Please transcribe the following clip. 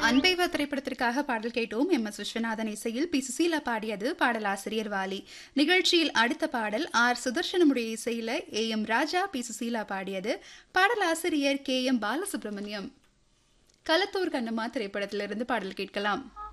அன்பைவா திரைப்படத்திற்காக பாடல் கேட்டோம். எம்.எஸ். விஸ்வநாதன் இசையில் பி. சுசீலா பாடியது. பாடலாசிரியர் வாலி. நிகழ்ச்சியில் அடுத்த பாடல் ஆர். சுதர்சனமுடைய இசையில ஏ.எம். ராஜா, பி. சுசீலா பாடியது. பாடலாசிரியர் கே.எம். பாலசுப்ரமணியம். களத்தூர் கண்ணம்மா திரைப்படத்திலிருந்து பாடல் கேட்கலாம்.